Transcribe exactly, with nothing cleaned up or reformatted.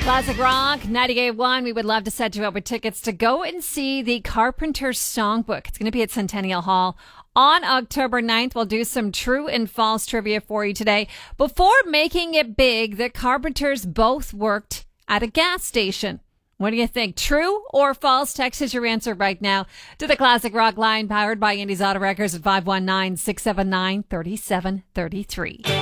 Classic Rock, ninety-eight point one. We would love to set you up with tickets to go and see the Carpenters Songbook. It's going to be at Centennial Hall on October ninth. We'll do some true and false trivia for you today. Before making it big, the Carpenters both worked at a gas station. What do you think? True or false? Text us your answer right now to the Classic Rock line, powered by Indies Auto Records at five one nine, six seven nine, three seven three three.